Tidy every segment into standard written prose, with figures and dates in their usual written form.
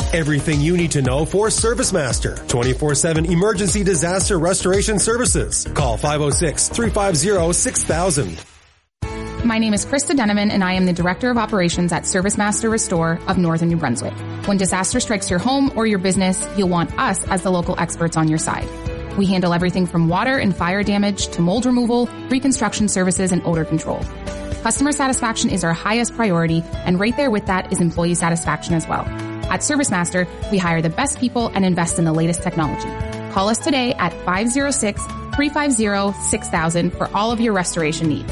Everything you need to know for ServiceMaster. 24/7 emergency disaster restoration services. Call 506-350-6000. My name is Krista Deneman, and I am the Director of Operations at ServiceMaster Restore of Northern New Brunswick. When disaster strikes your home or your business, you'll want us as the local experts on your side. We handle everything from water and fire damage to mold removal, reconstruction services, and odor control. Customer satisfaction is our highest priority, and right there with that is employee satisfaction as well. At ServiceMaster, we hire the best people and invest in the latest technology. Call us today at 506-350-6000 for all of your restoration needs.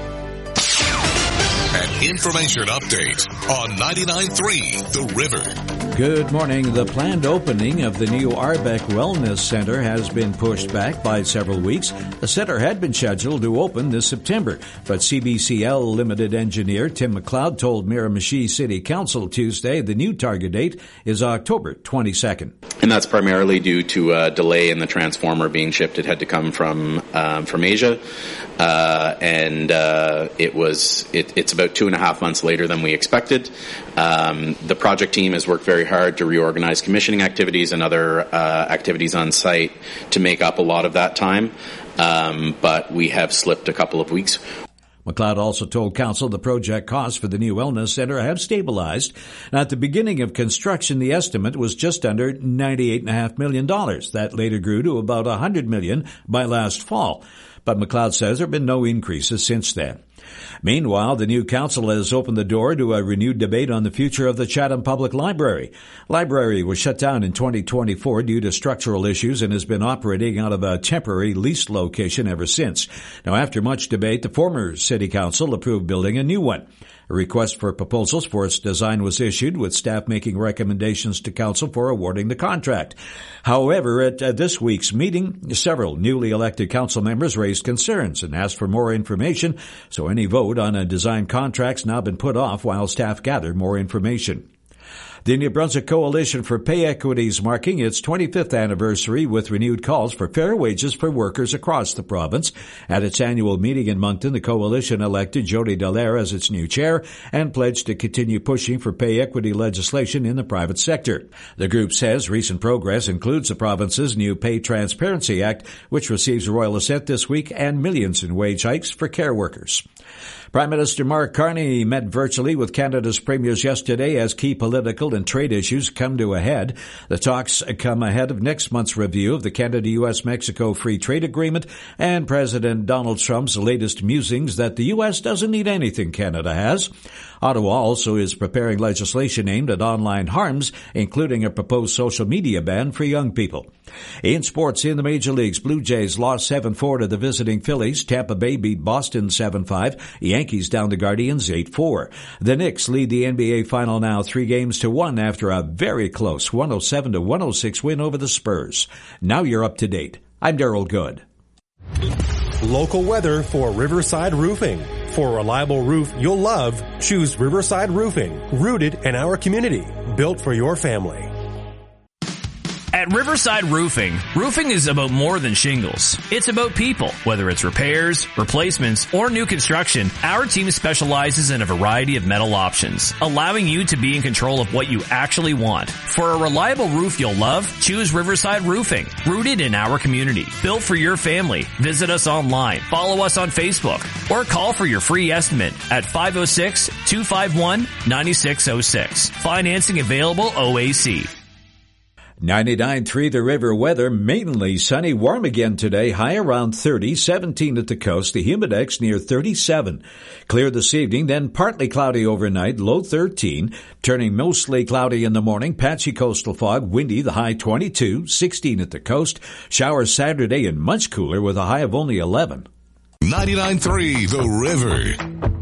An information update on 99.3 The River. Good morning. The planned opening of the new Arbec Wellness Center has been pushed back by several weeks. The center had been scheduled to open this September, but CBCL Limited engineer Tim McLeod told Miramichi City Council Tuesday the new target date is October 22nd. And that's primarily due to a delay in the transformer being shipped. It had to come from Asia, it's about 2.5 months later than we expected. The project team has worked very hard to reorganize commissioning activities and other activities on site to make up a lot of that time, but we have slipped a couple of weeks. McLeod also told Council the project costs for the new wellness center have stabilized. At the beginning of construction, the estimate was just under $98.5 million. That later grew to about $100 million by last fall. But McLeod says there have been no increases since then. Meanwhile, the new council has opened the door to a renewed debate on the future of the Chatham Public Library. Library was shut down in 2024 due to structural issues and has been operating out of a temporary leased location ever since. Now, after much debate, the former city council approved building a new one. A request for proposals for its design was issued, with staff making recommendations to council for awarding the contract. However, at this week's meeting, several newly elected council members raised concerns and asked for more information, so any vote on a design contract's now been put off while staff gather more information. The New Brunswick Coalition for Pay Equity is marking its 25th anniversary with renewed calls for fair wages for workers across the province. At its annual meeting in Moncton, the coalition elected Jody Dallaire as its new chair and pledged to continue pushing for pay equity legislation in the private sector. The group says recent progress includes the province's new Pay Transparency Act, which receives royal assent this week, and millions in wage hikes for care workers. Prime Minister Mark Carney met virtually with Canada's premiers yesterday as key political and trade issues come to a head. The talks come ahead of next month's review of the Canada-U.S.-Mexico Free Trade Agreement and President Donald Trump's latest musings that the U.S. doesn't need anything Canada has. Ottawa also is preparing legislation aimed at online harms, including a proposed social media ban for young people. In sports, in the major leagues, Blue Jays lost 7-4 to the visiting Phillies. Tampa Bay beat Boston 7-5. Yankees down the Guardians 8-4. The Knicks lead the NBA final now 3-1 after a very close 107-106 win over the Spurs. Now you're up to date. I'm Daryl Good. Local weather for Riverside Roofing. For a reliable roof you'll love, choose Riverside Roofing. Rooted in our community. Built for your family. At Riverside Roofing, roofing is about more than shingles. It's about people. Whether it's repairs, replacements, or new construction, our team specializes in a variety of metal options, allowing you to be in control of what you actually want. For a reliable roof you'll love, choose Riverside Roofing. Rooted in our community. Built for your family. Visit us online, follow us on Facebook, or call for your free estimate at 506-251-9606. Financing available OAC. 99.3 The River weather, mainly sunny, warm again today, high around 30, 17 at the coast, the humidex near 37. Clear this evening, then partly cloudy overnight, low 13, turning mostly cloudy in the morning, patchy coastal fog, windy, the high 22, 16 at the coast, showers Saturday and much cooler with a high of only 11. 99.3 The River.